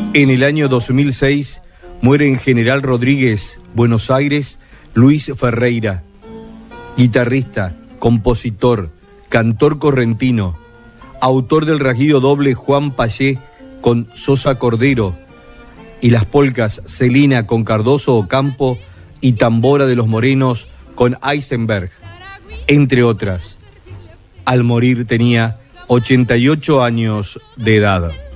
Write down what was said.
En el año 2006 muere en General Rodríguez, Buenos Aires, Luis Ferreira, guitarrista, compositor, cantor correntino, autor del rasguido doble Juan Payé con Sosa Cordero y las polcas Celina con Cardoso Ocampo y Tambora de los Morenos con Eisenberg, entre otras. Al morir tenía 88 años de edad.